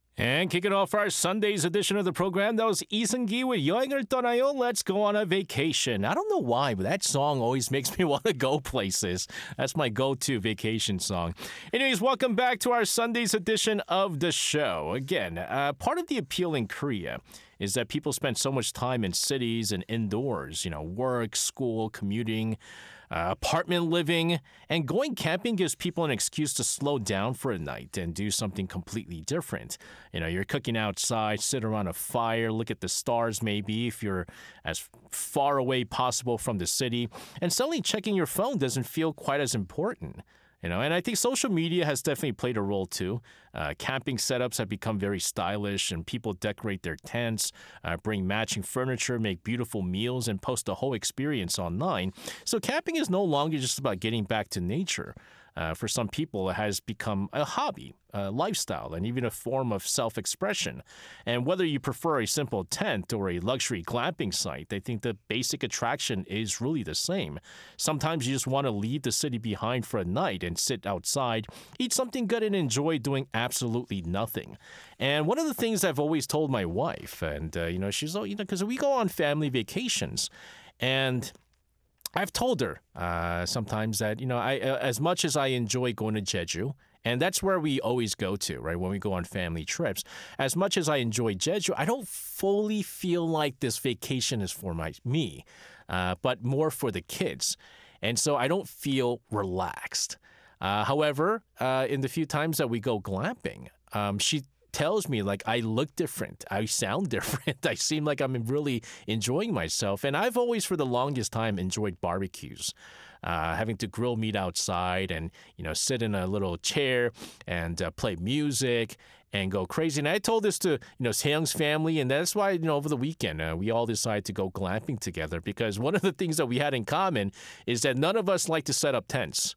And kicking off our Sunday's edition of the program, that was 이승기 with 여행을 떠나요. Let's go on a vacation. I don't know why, but that song always makes me want to go places. That's my go-to vacation song. Anyways, welcome back to our Sunday's edition of the show. Again, part of the appeal in Korea is that people spend so much time in cities and indoors, work, school, commuting, apartment living, and going camping gives people an excuse to slow down for a night and do something completely different. You're cooking outside, sit around a fire, look at the stars maybe if you're as far away possible from the city, and suddenly checking your phone doesn't feel quite as important. And I think social media has definitely played a role too. Camping setups have become very stylish, and people decorate their tents, bring matching furniture, make beautiful meals, and post the whole experience online. So camping is no longer just about getting back to nature. For some people, it has become a hobby, a lifestyle, and even a form of self-expression. And whether you prefer a simple tent or a luxury glamping site, I think the basic attraction is really the same. Sometimes you just want to leave the city behind for a night and sit outside, eat something good, and enjoy doing absolutely nothing. And one of the things I've always told my wife, and she's, because we go on family vacations, and I've told her sometimes that, as much as I enjoy going to Jeju, and that's where we always go to, right, when we go on family trips, as much as I enjoy Jeju, I don't fully feel like this vacation is for me, but more for the kids. And so I don't feel relaxed. However, in the few times that we go glamping, she tells me like I look different, I sound different, I seem like I'm really enjoying myself. And I've always, for the longest time, enjoyed barbecues. Having to grill meat outside and, sit in a little chair and play music and go crazy. And I told this to, Seyoung's family, and that's why, over the weekend, we all decided to go glamping together, because one of the things that we had in common is that none of us like to set up tents.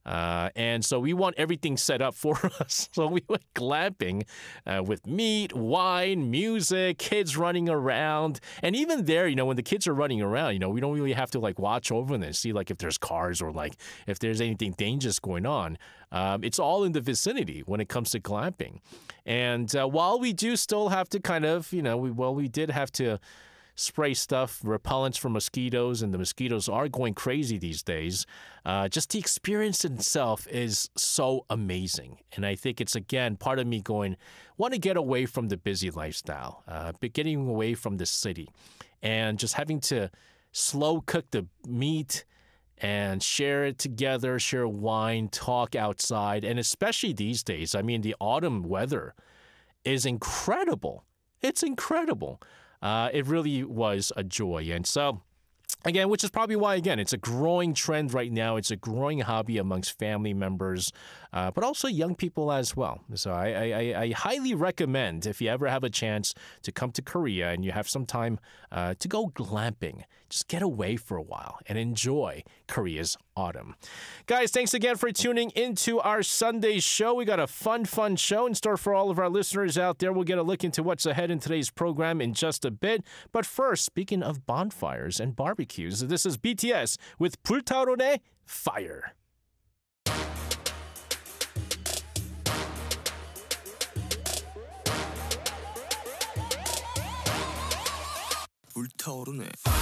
And so we want everything set up for us. So we went glamping with meat, wine, music, kids running around. And even there, when the kids are running around, we don't really have to watch over them and see if there's cars or if there's anything dangerous going on. It's all in the vicinity when it comes to glamping. And while we do still have to kind of, we did have to spray stuff, repellents for mosquitoes, and the mosquitoes are going crazy these days. Just the experience itself is so amazing. And I think it's, again, part of me want to get away from the busy lifestyle, but getting away from the city and just having to slow cook the meat and share it together, share wine, talk outside. And especially these days, the autumn weather is incredible. It's incredible. It really was a joy. And so, again, which is probably why, again, it's a growing trend right now. It's a growing hobby amongst family members, but also young people as well. So I highly recommend, if you ever have a chance to come to Korea and you have some time to go glamping, just get away for a while and enjoy Korea's autumn. Guys, thanks again for tuning into our Sunday show. We got a fun show in store for all of our listeners out there. We'll get a look into what's ahead in today's program in just a bit. But first, speaking of bonfires and barbecues, this is BTS with 불타오르네 Fire. 불타오르네.